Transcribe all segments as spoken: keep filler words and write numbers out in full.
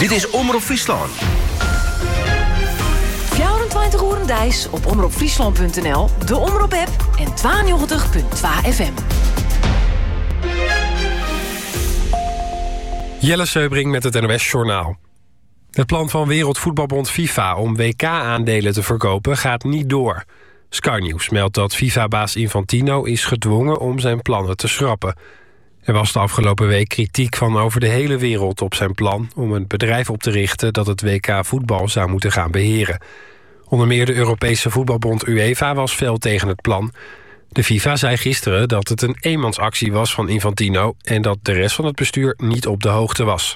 Dit is Omroep Friesland. vierentwintig uur Dijs op omroep friesland punt n l, de Omroep-app en tweeënnegentig punt twee F M. Jelle Seubring met het N O S-journaal. Het plan van Wereldvoetbalbond FIFA om W K-aandelen te verkopen gaat niet door. Sky News meldt dat FIFA-baas Infantino is gedwongen om zijn plannen te schrappen. Er was de afgelopen week kritiek van over de hele wereld op zijn plan om een bedrijf op te richten dat het W K-voetbal zou moeten gaan beheren. Onder meer de Europese voetbalbond UEFA was fel tegen het plan. De FIFA zei gisteren dat het een eenmansactie was van Infantino en dat de rest van het bestuur niet op de hoogte was.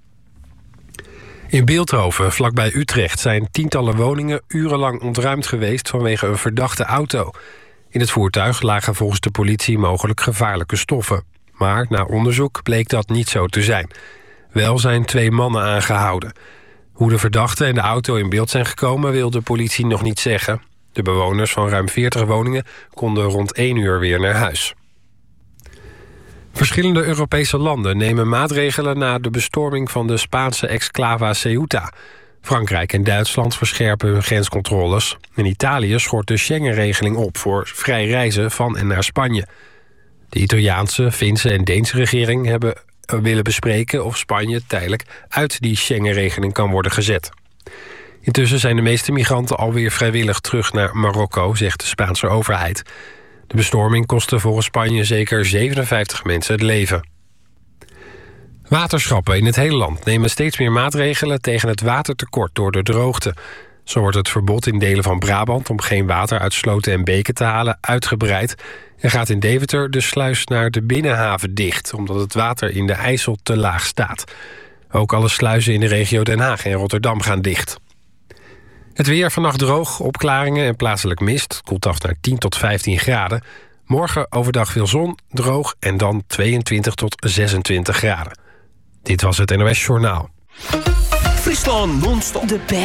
In Bilthoven, vlakbij Utrecht, zijn tientallen woningen urenlang ontruimd geweest vanwege een verdachte auto. In het voertuig lagen volgens de politie mogelijk gevaarlijke stoffen. Maar na onderzoek bleek dat niet zo te zijn. Wel zijn twee mannen aangehouden. Hoe de verdachte en de auto in beeld zijn gekomen wil de politie nog niet zeggen. De bewoners van ruim veertig woningen konden rond één uur weer naar huis. Verschillende Europese landen nemen maatregelen na de bestorming van de Spaanse exclava Ceuta. Frankrijk en Duitsland verscherpen hun grenscontroles. En Italië schort de Schengen-regeling op voor vrij reizen van en naar Spanje. De Italiaanse, Finse en Deense regering hebben willen bespreken of Spanje tijdelijk uit die Schengen-regeling kan worden gezet. Intussen zijn de meeste migranten alweer vrijwillig terug naar Marokko, zegt de Spaanse overheid. De bestorming kostte volgens Spanje zeker zevenenvijftig mensen het leven. Waterschappen in het hele land nemen steeds meer maatregelen tegen het watertekort door de droogte. Zo wordt het verbod in delen van Brabant om geen water uit sloten en beken te halen uitgebreid. En gaat in Deventer de sluis naar de binnenhaven dicht, omdat het water in de IJssel te laag staat. Ook alle sluizen in de regio Den Haag en Rotterdam gaan dicht. Het weer vannacht droog, opklaringen en plaatselijk mist. Het koelt af naar tien tot vijftien graden. Morgen overdag veel zon, droog en dan tweeëntwintig tot zesentwintig graden. Dit was het N O S Journaal. Friesland non-stop. De